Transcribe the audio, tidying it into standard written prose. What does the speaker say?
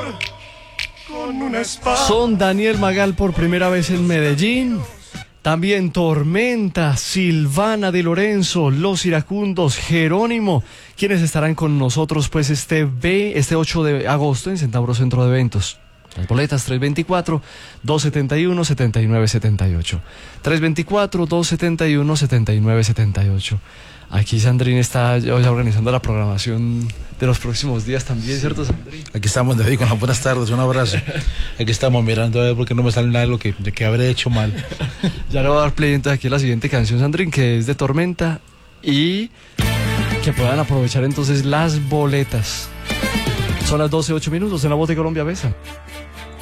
con una espada. Son Daniel Magal por primera vez en Medellín. También Tormenta, Silvana Di Lorenzo, Los Iracundos, Jerónimo, quienes estarán con nosotros pues este 8 de agosto en Centauro Centro de Eventos. Las boletas 324-271-7978. 324-271-7978. Aquí Sandrine está ya organizando la programación de los próximos días también, ¿cierto, Sandrine? Aquí estamos, David, con las buenas tardes, un abrazo. Aquí estamos mirando a ver por qué no me sale nada de que habré hecho mal. Ya le voy a dar play entonces aquí a la siguiente canción, Sandrine, que es de Tormenta, y que puedan aprovechar entonces las boletas. Son las 12:08 en La Voz de Colombia Besa.